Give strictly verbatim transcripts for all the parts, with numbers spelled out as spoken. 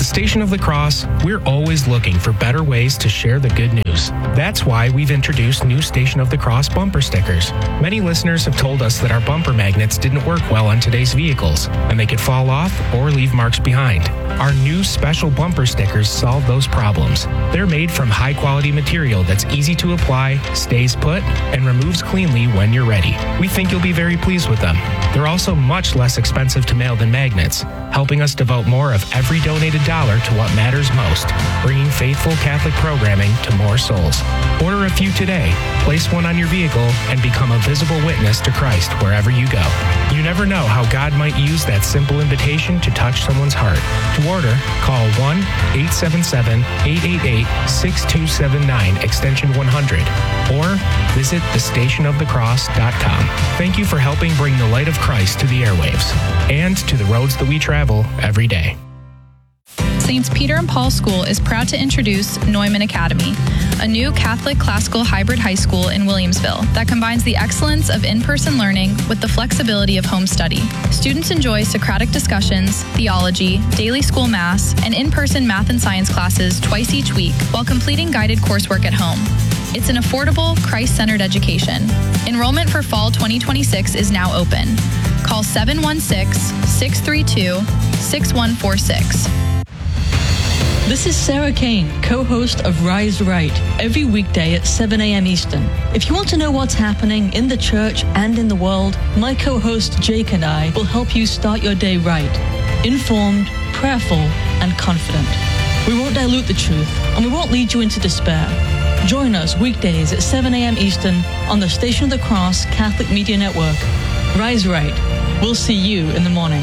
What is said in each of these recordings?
Station of the Cross, we're always looking for better ways to share the good news. That's why we've introduced new Station of the Cross bumper stickers. Many listeners have told us that our bumper magnets didn't work well on today's vehicles, and they could fall off or leave marks behind. Our new special bumper stickers solve those problems. They're made from high-quality material that's easy to apply, stays put, and removes cleanly when you're ready. We think you'll be very pleased with them. They're also much less expensive to mail than magnets, helping us devote more of every donated dollar to what matters most, bringing faithful Catholic programming to more souls. Order a few today, place one on your vehicle, and become a visible witness to Christ wherever you go. You never know how God might use that simple invitation to touch someone's heart. To order, call one eight seven seven, eight eight eight, six two seven nine, extension one hundred, or visit the station of the cross dot com. Thank you for helping bring the light of Christ to the airwaves and to the roads that we travel every day. Saints Peter and Paul School is proud to introduce Neumann Academy, a new Catholic classical hybrid high school in Williamsville that combines the excellence of in-person learning with the flexibility of home study. Students enjoy Socratic discussions, theology, daily school mass, and in-person math and science classes twice each week while completing guided coursework at home. It's an affordable, Christ-centered education. Enrollment for fall twenty twenty-six is now open. Call seven one six, six three two, six one four six. This is Sarah Kane, co-host of Rise Right, every weekday at seven a.m. Eastern. If you want to know what's happening in the church and in the world, my co-host Jake and I will help you start your day right, informed, prayerful, and confident. We won't dilute the truth, and we won't lead you into despair. Join us weekdays at seven a.m. Eastern on the Station of the Cross Catholic Media Network. Rise Right. We'll see you in the morning.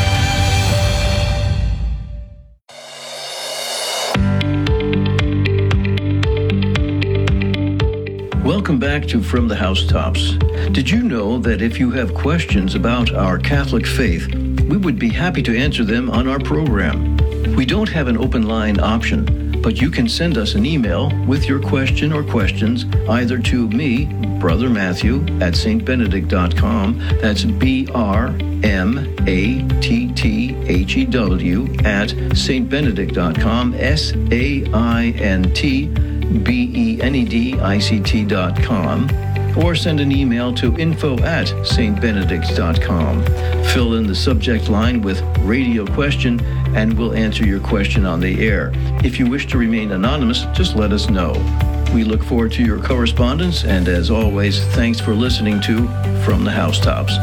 Welcome back to From the Housetops. Did you know that if you have questions about our Catholic faith, we would be happy to answer them on our program? We don't have an open line option, but you can send us an email with your question or questions either to me, Brother Matthew, at s t benedict dot com. That's B R M A T T H E W at s t benedict dot com, S A I N T B E N E D I C T dot com, or send an email to info at s t benedict dot com. Fill in the subject line with radio question, and we'll answer your question on the air. If you wish to remain anonymous, just let us know. We look forward to your correspondence, and as always, thanks for listening to From the Housetops.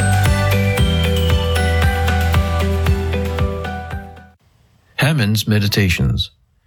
Hammond's Meditations.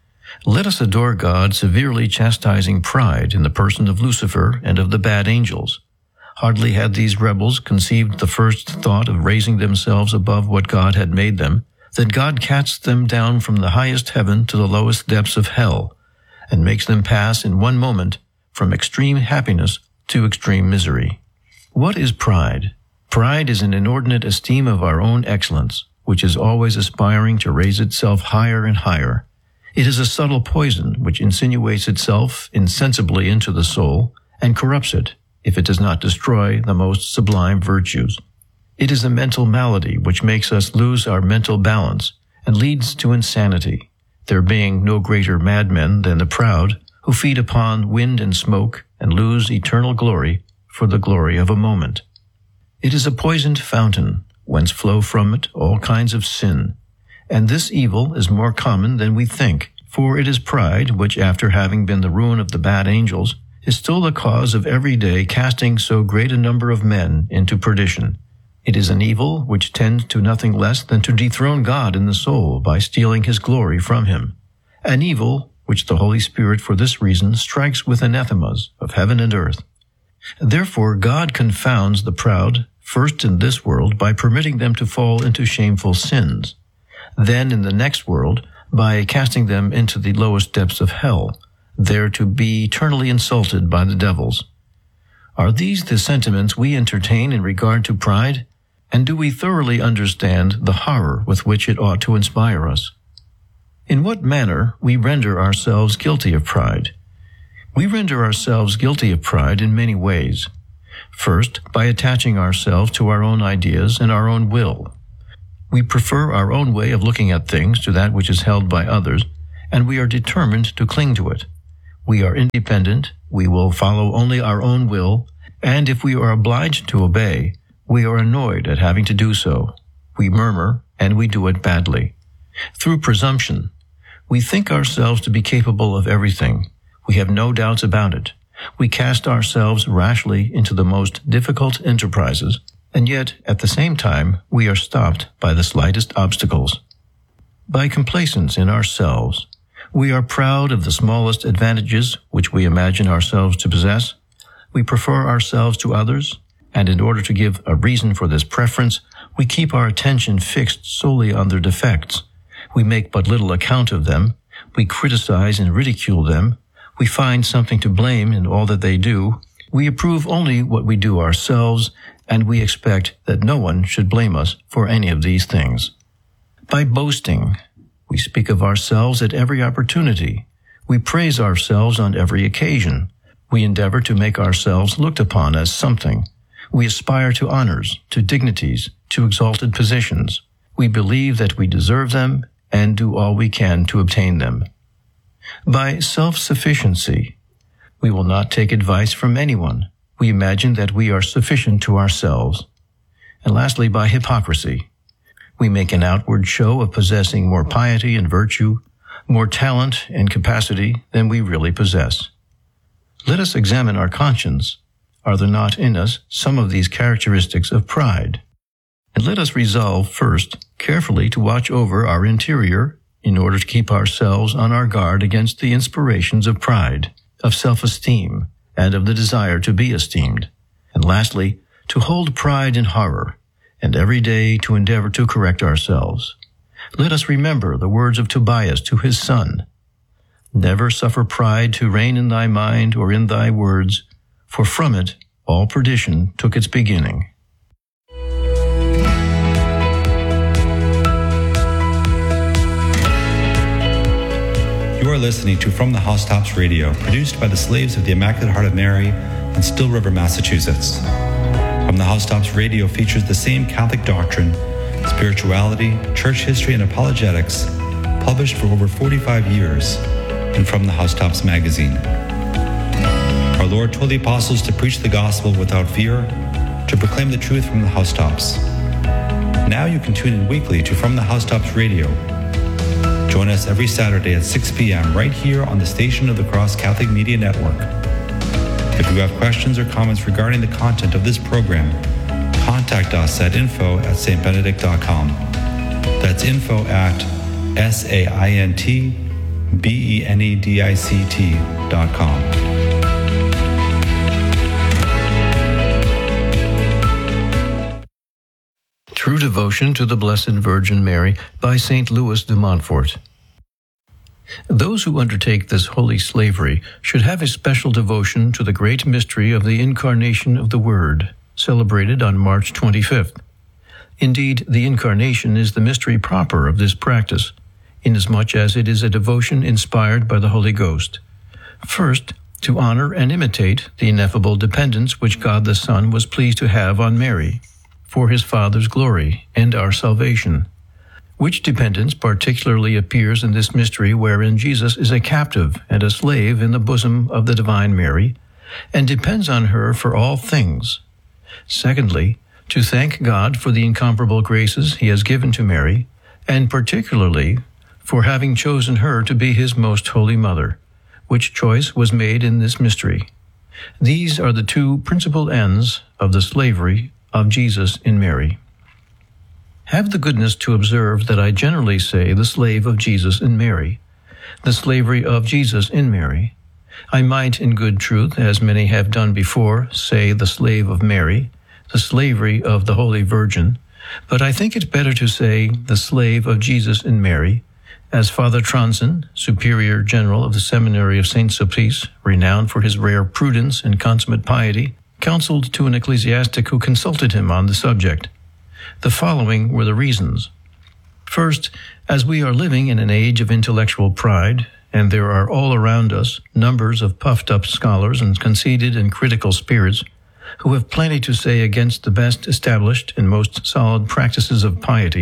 Let us adore God, severely chastising pride in the person of Lucifer and of the bad angels. Hardly had these rebels conceived the first thought of raising themselves above what God had made them, that God casts them down from the highest heaven to the lowest depths of hell, and makes them pass in one moment from extreme happiness to extreme misery. What is pride? Pride is an inordinate esteem of our own excellence, which is always aspiring to raise itself higher and higher. It is a subtle poison which insinuates itself insensibly into the soul and corrupts it if it does not destroy the most sublime virtues. It is a mental malady which makes us lose our mental balance and leads to insanity, there being no greater madmen than the proud, who feed upon wind and smoke and lose eternal glory for the glory of a moment. It is a poisoned fountain, whence flow from it all kinds of sin, and this evil is more common than we think, for it is pride which, after having been the ruin of the bad angels, is still the cause of every day casting so great a number of men into perdition. It is an evil which tends to nothing less than to dethrone God in the soul by stealing his glory from him, an evil which the Holy Spirit for this reason strikes with anathemas of heaven and earth. Therefore God confounds the proud, first in this world by permitting them to fall into shameful sins, then in the next world by casting them into the lowest depths of hell, there to be eternally insulted by the devils. Are these the sentiments we entertain in regard to pride? And do we thoroughly understand the horror with which it ought to inspire us? In what manner we render ourselves guilty of pride? We render ourselves guilty of pride in many ways. First, by attaching ourselves to our own ideas and our own will. We prefer our own way of looking at things to that which is held by others, and we are determined to cling to it. We are independent, we will follow only our own will, and if we are obliged to obey, we are annoyed at having to do so. We murmur, and we do it badly. Through presumption, we think ourselves to be capable of everything. We have no doubts about it. We cast ourselves rashly into the most difficult enterprises, and yet, at the same time, we are stopped by the slightest obstacles. By complacence in ourselves, we are proud of the smallest advantages which we imagine ourselves to possess. We prefer ourselves to others, and in order to give a reason for this preference, we keep our attention fixed solely on their defects. We make but little account of them. We criticize and ridicule them. We find something to blame in all that they do. We approve only what we do ourselves, and we expect that no one should blame us for any of these things. By boasting, we speak of ourselves at every opportunity. We praise ourselves on every occasion. We endeavor to make ourselves looked upon as something. We aspire to honors, to dignities, to exalted positions. We believe that we deserve them and do all we can to obtain them. By self-sufficiency, we will not take advice from anyone. We imagine that we are sufficient to ourselves. And lastly, by hypocrisy, we make an outward show of possessing more piety and virtue, more talent and capacity than we really possess. Let us examine our conscience. Are there not in us some of these characteristics of pride? And let us resolve first carefully to watch over our interior in order to keep ourselves on our guard against the inspirations of pride, of self-esteem, and of the desire to be esteemed. And lastly, to hold pride in horror, and every day to endeavor to correct ourselves. Let us remember the words of Tobias to his son. Never suffer pride to reign in thy mind or in thy words, for from it all perdition took its beginning. You are listening to From the Housetops Radio, produced by the Slaves of the Immaculate Heart of Mary in Still River, Massachusetts. From the Housetops Radio features the same Catholic doctrine, spirituality, church history, and apologetics, published for over forty-five years in From the Housetops magazine. Our Lord told the apostles to preach the gospel without fear, to proclaim the truth from the housetops. Now you can tune in weekly to From the Housetops Radio. Join us every Saturday at six p.m. right here on the Station of the Cross Catholic Media Network. If you have questions or comments regarding the content of this program, contact us at info at s t benedict dot com. That's info at S A I N T B E N E D I C T dot com. True Devotion to the Blessed Virgin Mary by Saint Louis de Montfort. Those who undertake this holy slavery should have a special devotion to the great mystery of the Incarnation of the Word, celebrated on March twenty-fifth. Indeed, the Incarnation is the mystery proper of this practice, inasmuch as it is a devotion inspired by the Holy Ghost. First, to honor and imitate the ineffable dependence which God the Son was pleased to have on Mary, for his Father's glory and our salvation, which dependence particularly appears in this mystery wherein Jesus is a captive and a slave in the bosom of the Divine Mary, and depends on her for all things. Secondly, to thank God for the incomparable graces he has given to Mary, and particularly for having chosen her to be his most holy mother, which choice was made in this mystery. These are the two principal ends of the slavery of Jesus in Mary. Have the goodness to observe that I generally say the slave of Jesus in Mary, the slavery of Jesus in Mary. I might, in good truth, as many have done before, say the slave of Mary, the slavery of the Holy Virgin, but I think it better to say the slave of Jesus in Mary, as Father Tronson, Superior General of the Seminary of Saint Sulpice, renowned for his rare prudence and consummate piety, counseled to an ecclesiastic who consulted him on the subject. The following were the reasons. First, as we are living in an age of intellectual pride, and there are all around us numbers of puffed-up scholars and conceited and critical spirits who have plenty to say against the best established and most solid practices of piety,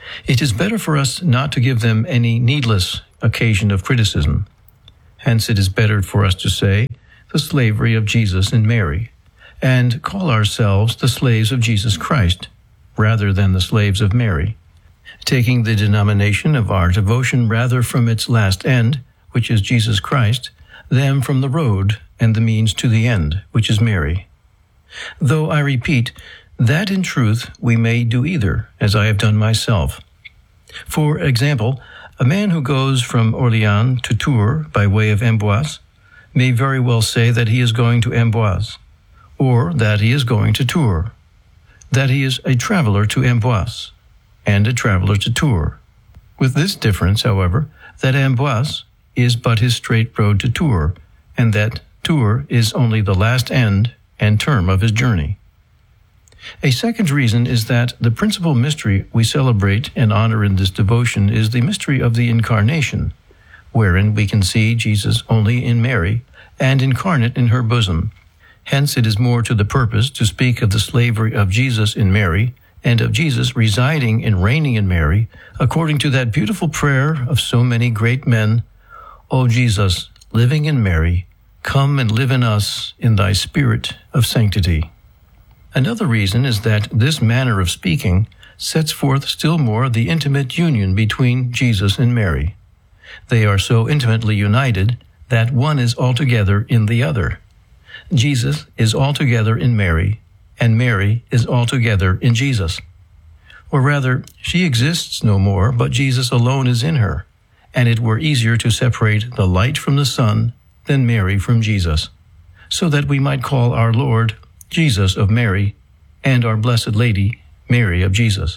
It is better for us not to give them any needless occasion of criticism. Hence it is better for us to say, the slavery of Jesus and Mary, and call ourselves the slaves of Jesus Christ, rather than the slaves of Mary, taking the denomination of our devotion rather from its last end, which is Jesus Christ, than from the road and the means to the end, which is Mary. Though I repeat, that in truth we may do either, as I have done myself. For example, a man who goes from Orléans to Tours by way of Amboise may very well say that he is going to Amboise, or that he is going to Tours, that he is a traveler to Amboise, and a traveler to Tours. With this difference, however, that Amboise is but his straight road to Tours, and that Tours is only the last end and term of his journey. A second reason is that the principal mystery we celebrate and honor in this devotion is the mystery of the Incarnation, wherein we can see Jesus only in Mary and incarnate in her bosom. Hence it is more to the purpose to speak of the slavery of Jesus in Mary and of Jesus residing and reigning in Mary, according to that beautiful prayer of so many great men, O Jesus, living in Mary, come and live in us in thy spirit of sanctity. Another reason is that this manner of speaking sets forth still more the intimate union between Jesus and Mary. They are so intimately united that one is altogether in the other. Jesus is altogether in Mary, and Mary is altogether in Jesus. Or rather, she exists no more, but Jesus alone is in her, and it were easier to separate the light from the sun than Mary from Jesus, so that we might call our Lord Jesus of Mary, and our Blessed Lady, Mary of Jesus.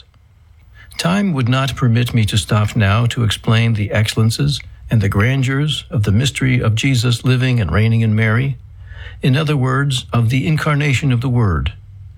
Time would not permit me to stop now to explain the excellences and the grandeurs of the mystery of Jesus living and reigning in Mary, in other words, of the incarnation of the Word.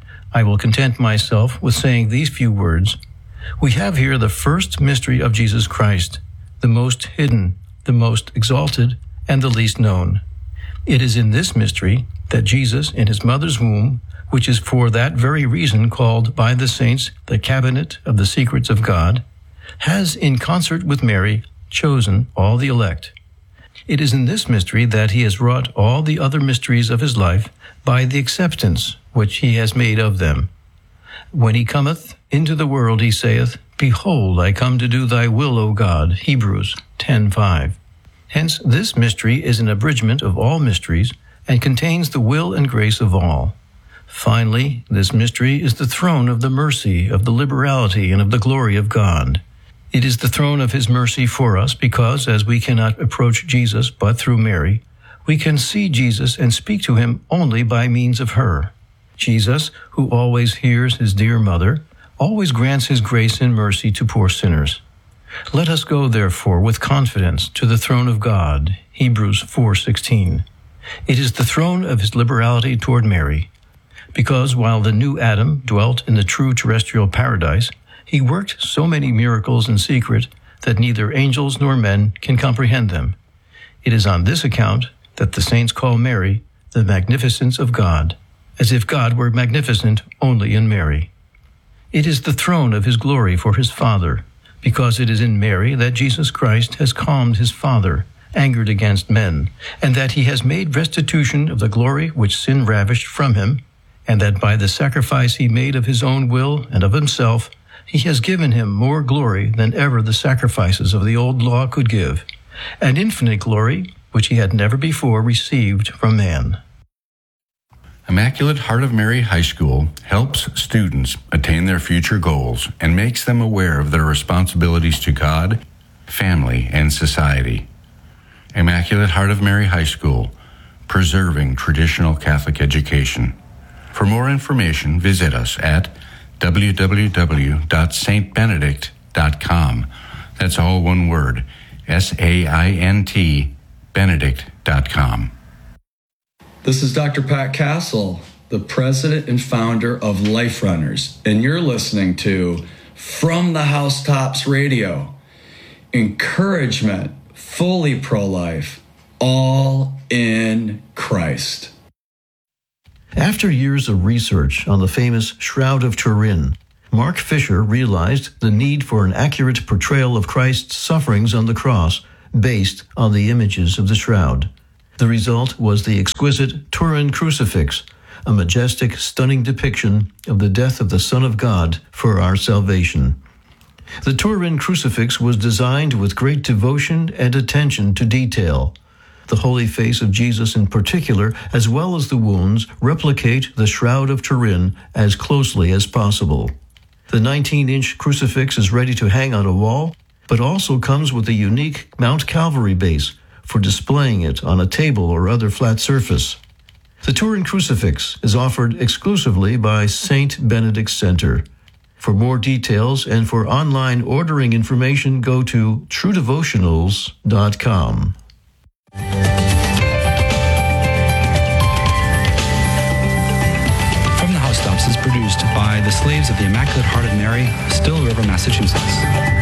I will content myself with saying these few words. We have here the first mystery of Jesus Christ, the most hidden, the most exalted, and the least known. It is in this mystery that Jesus in his mother's womb, which is for that very reason called by the saints the cabinet of the secrets of God, has in concert with Mary chosen all the elect. It is in this mystery that he has wrought all the other mysteries of his life by the acceptance which he has made of them. When he cometh into the world, he saith, Behold, I come to do thy will, O God. Hebrews ten five. Hence, this mystery is an abridgment of all mysteries and contains the will and grace of all. Finally, this mystery is the throne of the mercy, of the liberality, and of the glory of God. It is the throne of his mercy for us because, as we cannot approach Jesus but through Mary, we can see Jesus and speak to him only by means of her. Jesus, who always hears his dear mother, always grants his grace and mercy to poor sinners. Let us go, therefore, with confidence to the throne of God, Hebrews four sixteen. It is the throne of his liberality toward Mary, because while the new Adam dwelt in the true terrestrial paradise, he worked so many miracles in secret that neither angels nor men can comprehend them. It is on this account that the saints call Mary the magnificence of God, as if God were magnificent only in Mary. It is the throne of his glory for his Father, because it is in Mary that Jesus Christ has calmed his Father, angered against men, and that he has made restitution of the glory which sin ravished from him, and that by the sacrifice he made of his own will and of himself, he has given him more glory than ever the sacrifices of the old law could give, an infinite glory which he had never before received from man. Immaculate Heart of Mary High School helps students attain their future goals and makes them aware of their responsibilities to God, family, and society. Immaculate Heart of Mary High School, preserving traditional Catholic education. For more information, visit us at w w w dot s t benedict dot com. That's all one word, S A I N T, benedict dot com. This is Doctor Pat Castle, the president and founder of Life Runners, and you're listening to From the Housetops Radio. Encouragement, fully pro-life, all in Christ. After years of research on the famous Shroud of Turin, Mark Fisher realized the need for an accurate portrayal of Christ's sufferings on the cross based on the images of the shroud. The result was the exquisite Turin crucifix, a majestic, stunning depiction of the death of the Son of God for our salvation. The Turin crucifix was designed with great devotion and attention to detail. The holy face of Jesus in particular, as well as the wounds, replicate the Shroud of Turin as closely as possible. The nineteen-inch crucifix is ready to hang on a wall, but also comes with a unique Mount Calvary base for displaying it on a table or other flat surface. The Turin crucifix is offered exclusively by Saint Benedict's Center. For more details and for online ordering information, go to true devotionals dot com. From the Housetops is produced by the Slaves of the Immaculate Heart of Mary, Still River, Massachusetts.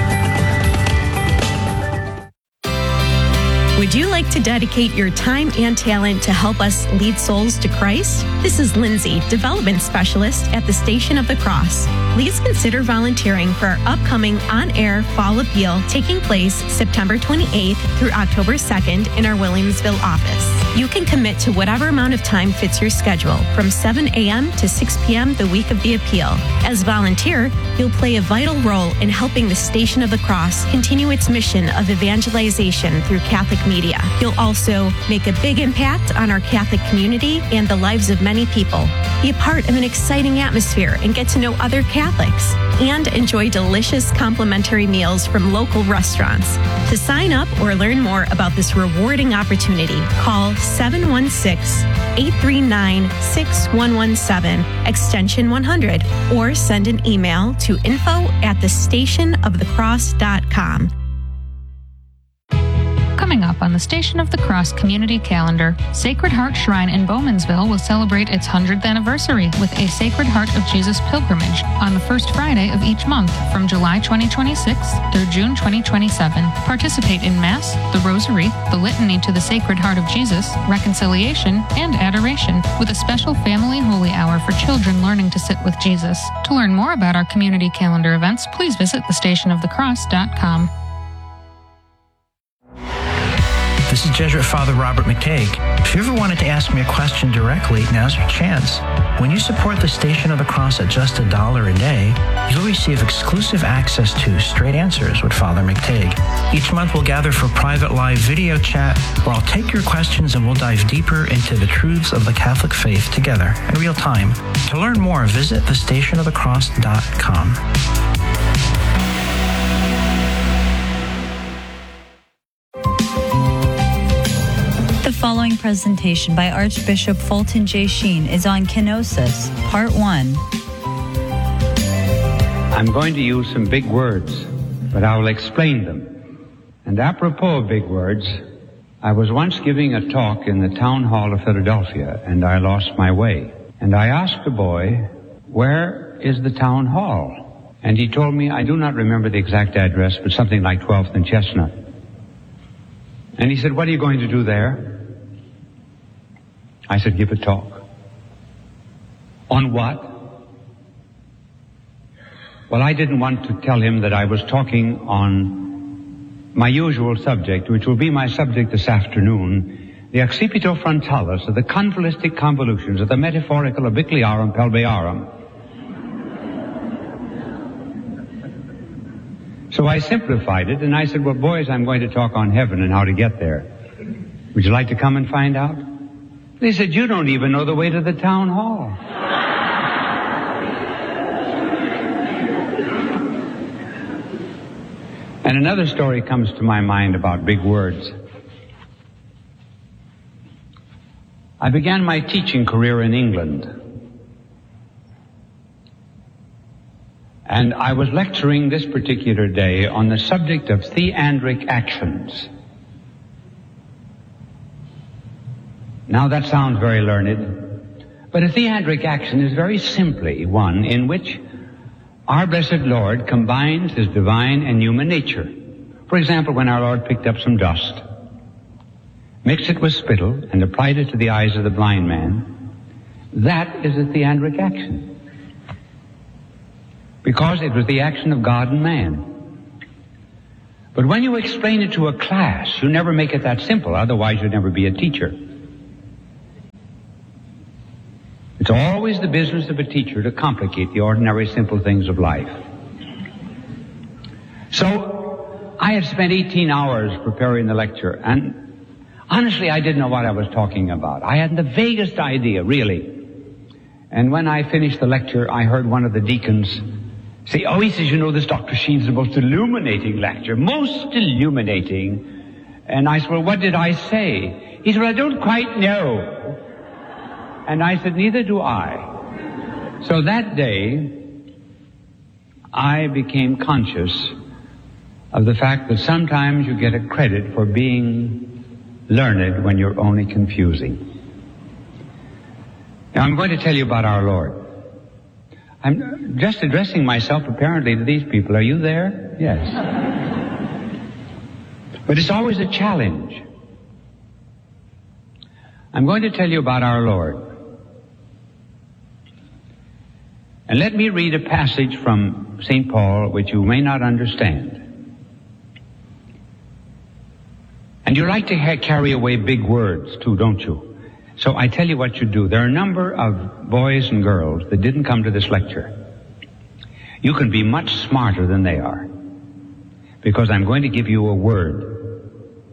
Would you like to dedicate your time and talent to help us lead souls to Christ? This is Lindsay, Development Specialist at the Station of the Cross. Please consider volunteering for our upcoming on-air Fall Appeal taking place September twenty-eighth through October second in our Williamsville office. You can commit to whatever amount of time fits your schedule, from seven a.m. to six p.m. the week of the appeal. As volunteer, you'll play a vital role in helping the Station of the Cross continue its mission of evangelization through Catholic media. You'll also make a big impact on our Catholic community and the lives of many people. Be a part of an exciting atmosphere and get to know other Catholics. And enjoy delicious complimentary meals from local restaurants. To sign up or learn more about this rewarding opportunity, call seven one six, eight three nine, six one one seven, extension one hundred, or send an email to info at the station of the cross dot com. Coming up on the Station of the Cross community calendar, Sacred Heart Shrine in Bowmansville will celebrate its one hundredth anniversary with a Sacred Heart of Jesus pilgrimage on the first Friday of each month from July twenty twenty-six through June twenty twenty-seven. Participate in Mass, the Rosary, the Litany to the Sacred Heart of Jesus, Reconciliation, and Adoration, with a special family holy hour for children learning to sit with Jesus. To learn more about our community calendar events, please visit the station of the cross dot com. This is Jesuit Father Robert McTague. If you ever wanted to ask me a question directly, now's your chance. When you support the Station of the Cross at just a dollar a day, you'll receive exclusive access to Straight Answers with Father McTague. Each month we'll gather for private live video chat where I'll take your questions and we'll dive deeper into the truths of the Catholic faith together in real time. To learn more, visit the station of the cross dot com. The following presentation by Archbishop Fulton J. Sheen is on kenosis, Part one. I'm going to use some big words, but I will explain them. And apropos of big words, I was once giving a talk in the town hall of Philadelphia, and I lost my way. And I asked a boy, "Where is the town hall?" And he told me, I do not remember the exact address, but something like twelfth and Chestnut. And he said, "What are you going to do there?" I said, "Give a talk." "On what?" Well, I didn't want to tell him that I was talking on my usual subject, which will be my subject this afternoon, the accipito frontalis of the convolutic convolutions of the metaphorical obliquarum pelvearum. So I simplified it, and I said, "Well, boys, I'm going to talk on heaven and how to get there. Would you like to come and find out?" They said, "You don't even know the way to the town hall." And another story comes to my mind about big words. I began my teaching career in England. And I was lecturing this particular day on the subject of theandric actions. Now that sounds very learned, but a theandric action is very simply one in which our blessed Lord combines his divine and human nature. For example, when our Lord picked up some dust, mixed it with spittle, and applied it to the eyes of the blind man, that is a theandric action. because it was the action of God and man. But when you explain it to a class, you never make it that simple, otherwise you'd never be a teacher. It's always the business of a teacher to complicate the ordinary simple things of life. So, I had spent eighteen hours preparing the lecture, and honestly, I didn't know what I was talking about. I hadn't the vaguest idea, really. And when I finished the lecture, I heard one of the deacons say, oh, he says, you know, this Doctor Sheen's the most illuminating lecture, most illuminating. And I said, well, what did I say? He said, well, I don't quite know. And I said, neither do I. So that day, I became conscious of the fact that sometimes you get a credit for being learned when you're only confusing. Now, I'm going to tell you about our Lord. I'm just addressing myself apparently to these people. Are you there? Yes. But it's always a challenge. I'm going to tell you about our Lord. And let me read a passage from Saint Paul which you may not understand. And you like to ha- carry away big words too, don't you? So I tell you what you do. There are a number of boys and girls that didn't come to this lecture. You can be much smarter than they are, because I'm going to give you a word.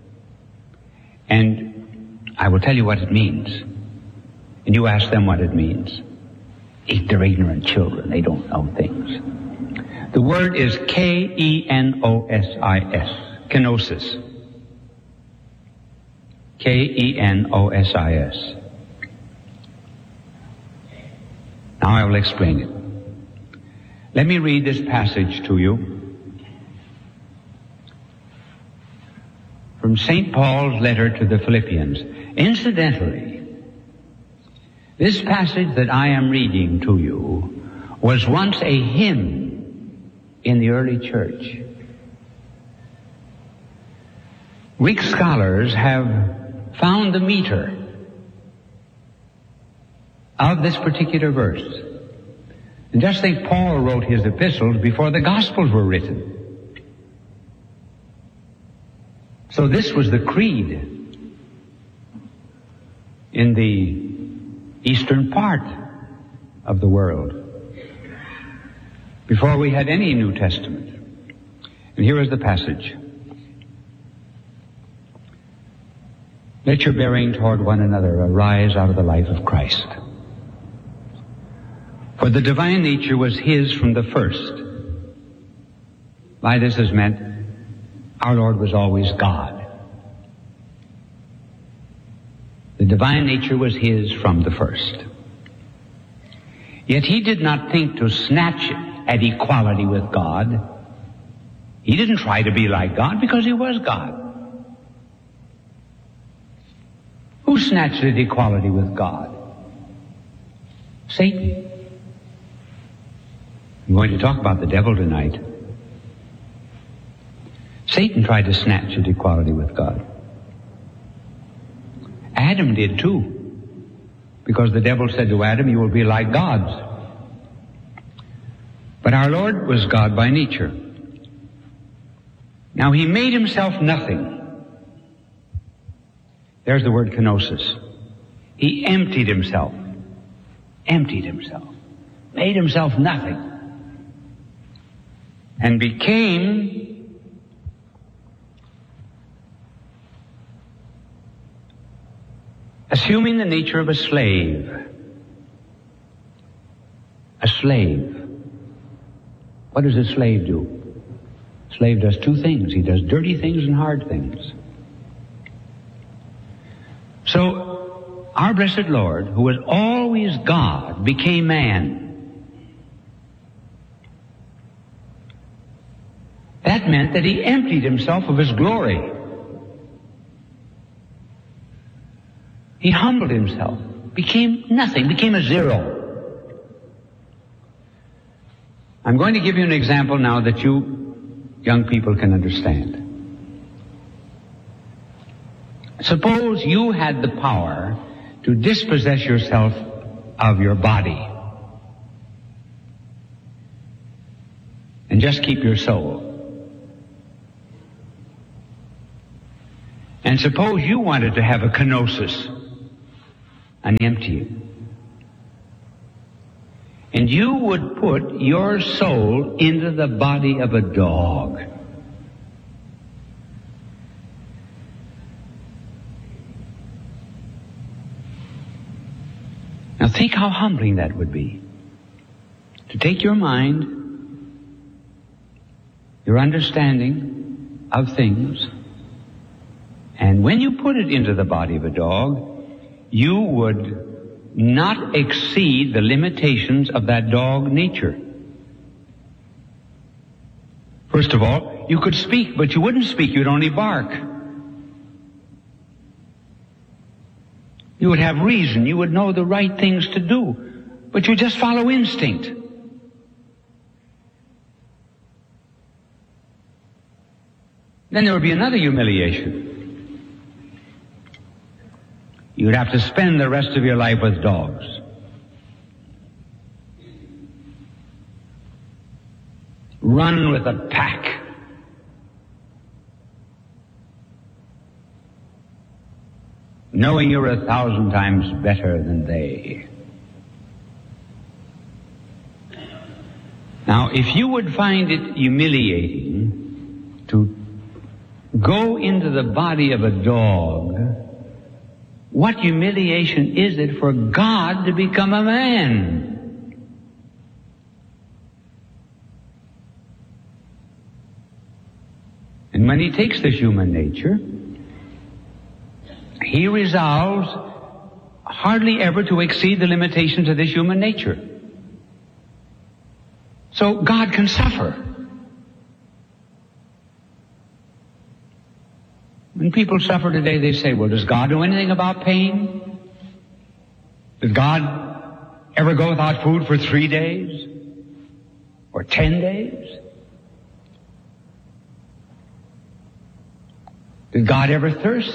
And I will tell you what it means. And you ask them what it means. They're ignorant children. They don't know things. The word is K E N O S I S. Kenosis. K E N O S I S. Now I will explain it. Let me read this passage to you from Saint Paul's letter to the Philippians. Incidentally, this passage that I am reading to you was once a hymn in the early church. Greek scholars have found the meter of this particular verse. And just think, Paul wrote his epistles before the Gospels were written. So this was the creed in the eastern part of the world before we had any New Testament. And here is the passage. Let your bearing toward one another arise out of the life of Christ. For the divine nature was his from the first. By this is meant, our Lord was always God. The divine nature was his from the first. Yet he did not think to snatch at equality with God. He didn't try to be like God because he was God. Who snatched at equality with God? Satan. I'm going to talk about the devil tonight. Satan tried to snatch at equality with God. Adam did too, because the devil said to Adam, you will be like gods. But our Lord was God by nature. Now he made himself nothing. There's the word kenosis. He emptied himself. Emptied himself. Made himself nothing. And became assuming the nature of a slave. A slave. What does a slave do? A slave does two things. He does dirty things and hard things. So, our blessed Lord, who was always God, became man. That meant that he emptied himself of his glory. He humbled himself, became nothing, became a zero. I'm going to give you an example now that you young people can understand. Suppose you had the power to dispossess yourself of your body. just keep your soul. And suppose you wanted to have a kenosis, an emptying. And you would put your soul into the body of a dog. Now think how humbling that would be. To take your mind, your understanding of things, and when you put it into the body of a dog, you would not exceed the limitations of that dog nature. First of all, you could speak, but you wouldn't speak, you'd only bark. You would have reason, you would know the right things to do, but you just follow instinct. Then there would be another humiliation. You'd have to spend the rest of your life with dogs. Run with a pack. Knowing you're a thousand times better than they. Now, if you would find it humiliating to go into the body of a dog, what humiliation is it for God to become a man? And when he takes this human nature, he resolves hardly ever to exceed the limitations of this human nature. So God can suffer. When people suffer today, they say, well, does God know anything about pain? Did God ever go without food for three days? Or ten days? Did God ever thirst?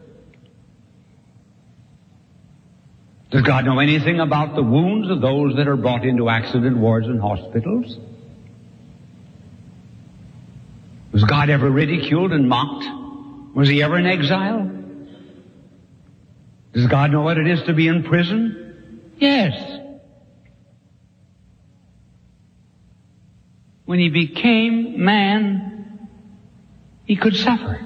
Does God know anything about the wounds of those that are brought into accident wards and hospitals? Was God ever ridiculed and mocked? Was he ever in exile? Does God know what it is to be in prison? Yes. When he became man, he could suffer.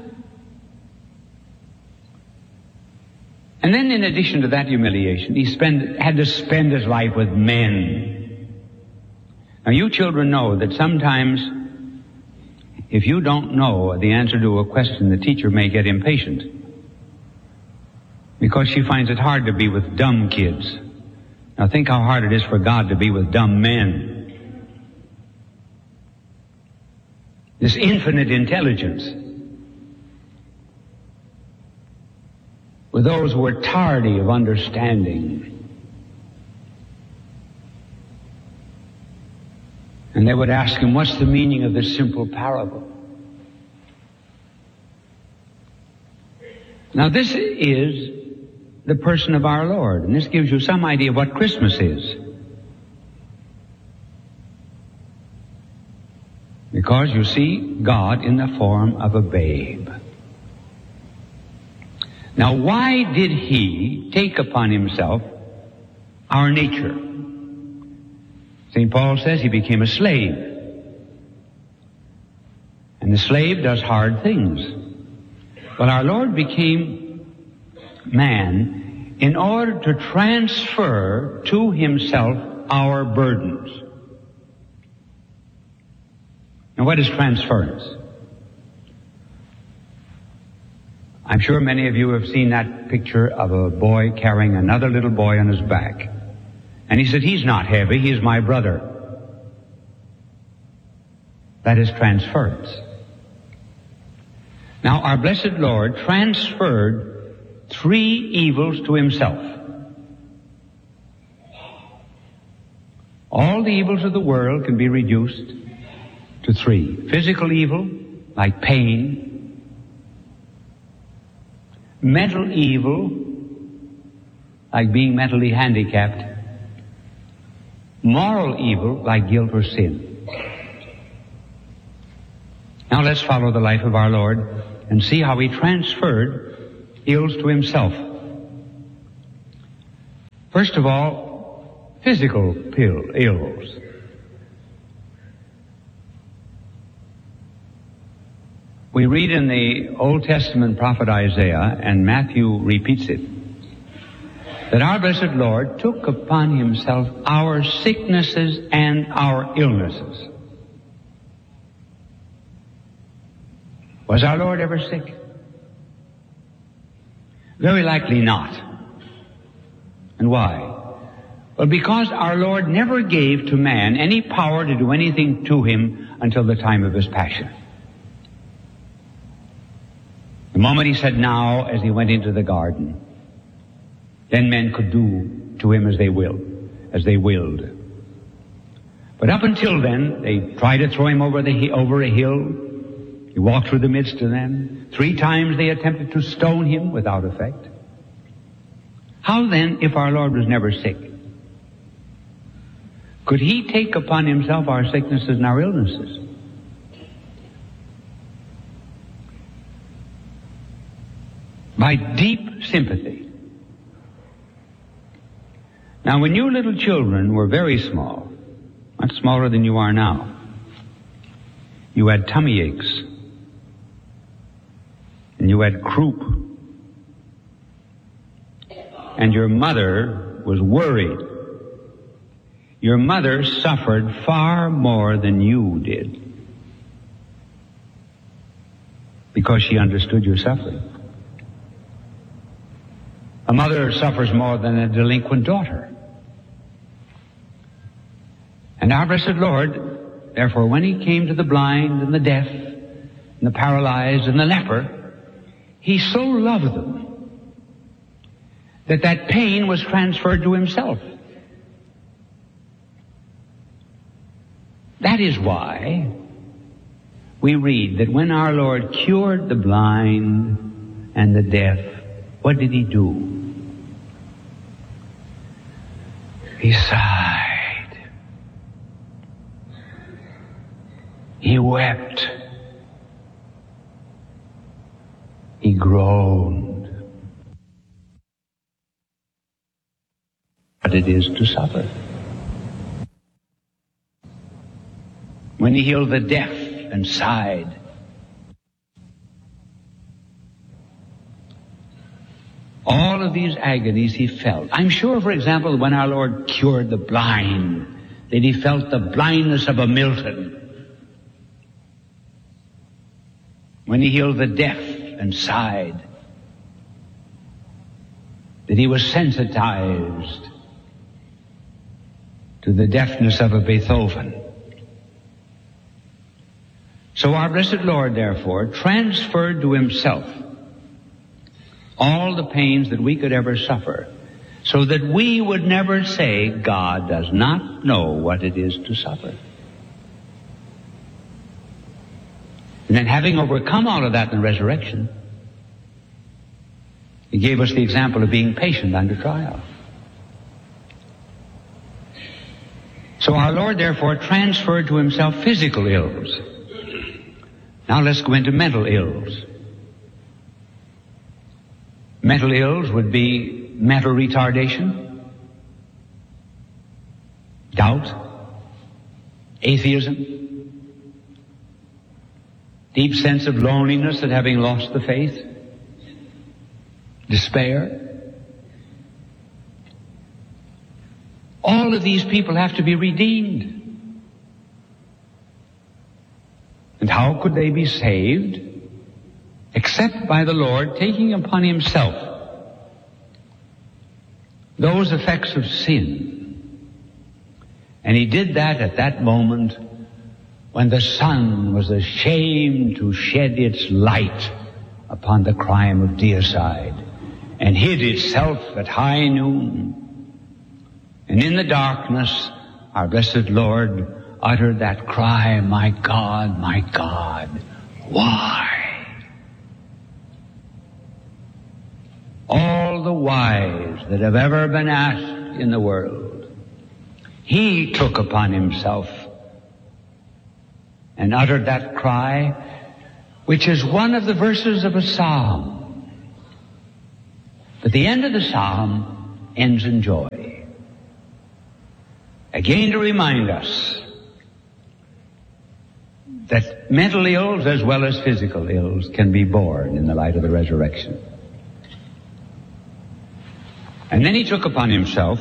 And then in addition to that humiliation, he spend, had to spend his life with men. Now you children know that sometimes if you don't know the answer to a question, the teacher may get impatient because she finds it hard to be with dumb kids. Now think how hard it is for God to be with dumb men. This infinite intelligence with those who are tardy of understanding. And they would ask him, what's the meaning of this simple parable? Now this is the person of our Lord, and this gives you some idea of what Christmas is. Because you see God in the form of a babe. Now why did he take upon himself our nature? Saint Paul says he became a slave. And the slave does hard things. Well, our Lord became man in order to transfer to himself our burdens. Now what is transference? I'm sure many of you have seen that picture of a boy carrying another little boy on his back. And he said, he's not heavy, he's my brother. That is transference. Now, our blessed Lord transferred three evils to himself. All the evils of the world can be reduced to three. Physical evil, like pain. Mental evil, like being mentally handicapped. Moral evil, like guilt or sin. Now let's follow the life of our Lord and see how he transferred ills to himself. First of all, physical pill, ills. We read in the Old Testament prophet Isaiah, and Matthew repeats it, that our blessed Lord took upon himself our sicknesses and our illnesses. Was our Lord ever sick? Very likely not. And why? Well, because our Lord never gave to man any power to do anything to him until the time of his passion. The moment he said now, as he went into the garden, then men could do to him as they will, as they willed. But up until then, they tried to throw him over the over a hill. He walked through the midst of them. Three times they attempted to stone him without effect. How then, if our Lord was never sick, could he take upon himself our sicknesses and our illnesses? By deep sympathy. Now, when you little children were very small, much smaller than you are now, you had tummy aches, and you had croup, and your mother was worried. Your mother suffered far more than you did because she understood your suffering. A mother suffers more than a delinquent daughter. And our blessed Lord, therefore, when he came to the blind and the deaf and the paralyzed and the leper, he so loved them that that pain was transferred to himself. That is why we read that when our Lord cured the blind and the deaf, what did he do? He sighed. He wept. He groaned. What it is to suffer. When he healed the deaf and sighed. All of these agonies he felt. I'm sure, for example, when our Lord cured the blind, that he felt the blindness of a Milton. When he healed the deaf and sighed, that he was sensitized to the deafness of a Beethoven. So our blessed Lord, therefore, transferred to himself all the pains that we could ever suffer, so that we would never say, God does not know what it is to suffer. And then having overcome all of that in the resurrection, he gave us the example of being patient under trial. So our Lord, therefore, transferred to himself physical ills. Now let's go into mental ills. Mental ills would be mental retardation, doubt, atheism, deep sense of loneliness at having lost the faith, despair. All of these people have to be redeemed. And how could they be saved? Except by the Lord taking upon himself those effects of sin. And he did that at that moment when the sun was ashamed to shed its light upon the crime of deicide and hid itself at high noon. And in the darkness, our blessed Lord uttered that cry, my God, my God, why? All the whys that have ever been asked in the world, he took upon himself and uttered that cry which is one of the verses of a psalm. But the end of the psalm ends in joy. Again to remind us that mental ills as well as physical ills can be borne in the light of the resurrection. And then he took upon himself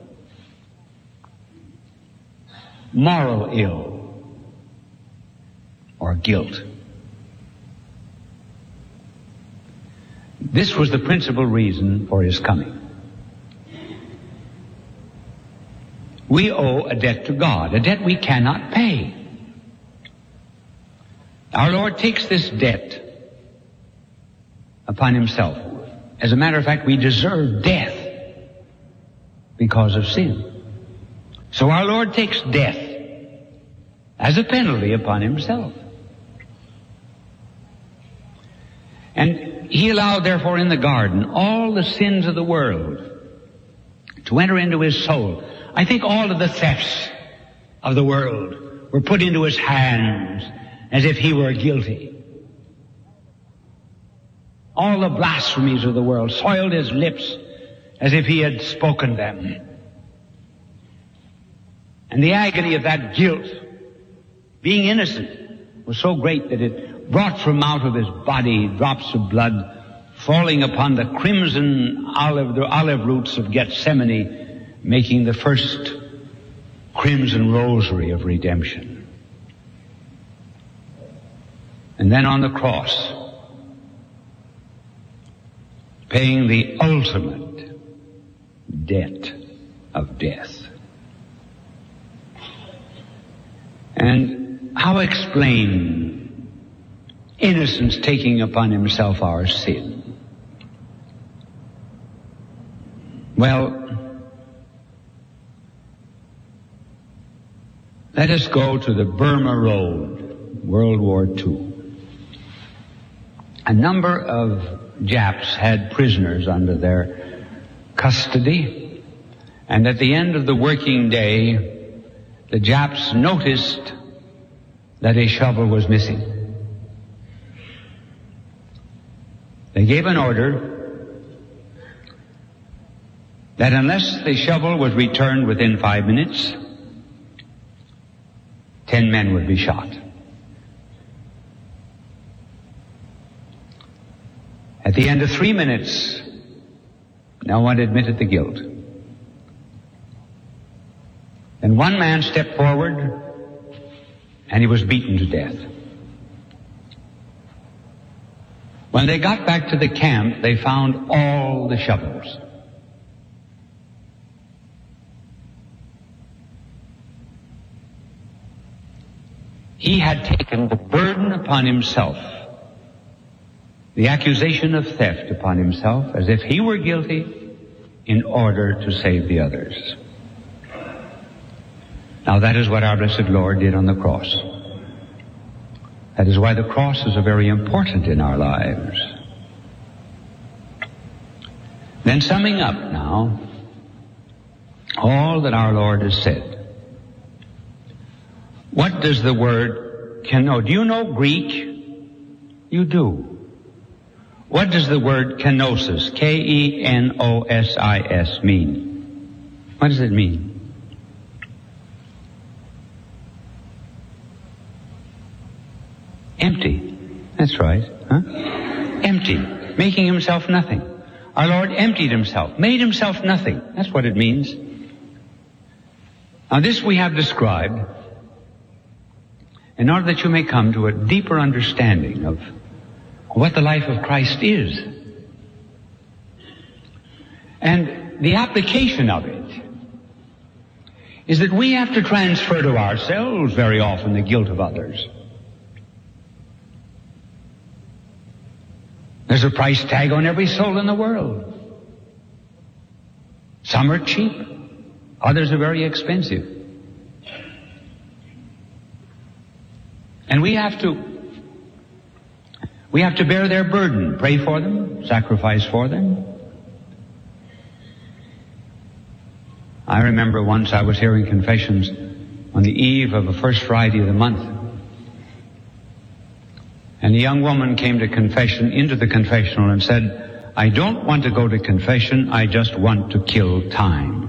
moral ill or guilt. This was the principal reason for his coming. We owe a debt to God, a debt we cannot pay. Our Lord takes this debt upon himself. As a matter of fact, we deserve death because of sin. So our Lord takes death as a penalty upon himself. And he allowed, therefore, in the garden all the sins of the world to enter into his soul. I think all of the thefts of the world were put into his hands as if he were guilty. All the blasphemies of the world soiled his lips as if he had spoken them. And the agony of that guilt, being innocent, was so great that it brought from out of his body drops of blood falling upon the crimson olive, the olive roots of Gethsemane, making the first crimson rosary of redemption. And then on the cross, paying the ultimate debt of death. And how explain innocence taking upon himself our sin? Well, let us go to the Burma Road, World War Two. A number of Japs had prisoners under their custody, and at the end of the working day, the Japs noticed that a shovel was missing. They gave an order that unless the shovel was returned within five minutes, ten men would be shot. At the end of three minutes, no one admitted the guilt. And one man stepped forward, and he was beaten to death. When they got back to the camp, they found all the shovels. He had taken the burden upon himself, the accusation of theft upon himself, as if he were guilty, in order to save the others. Now that is what our blessed Lord did on the cross. That is why the cross is very important in our lives. Then summing up now, all that our Lord has said. What does the word keno? Do you know Greek? You do. What does the word kenosis, K E N O S I S, mean? What does it mean? Empty. That's right. Huh? Empty. Making himself nothing. Our Lord emptied himself, made himself nothing. That's what it means. Now this we have described in order that you may come to a deeper understanding of what the life of Christ is. And the application of it is that we have to transfer to ourselves very often the guilt of others. There's a price tag on every soul in the world. Some are cheap, others are very expensive. And we have to We have to bear their burden, pray for them, sacrifice for them. I remember once I was hearing confessions on the eve of the first Friday of the month. And a young woman came to confession, into the confessional, and said, I don't want to go to confession, I just want to kill time.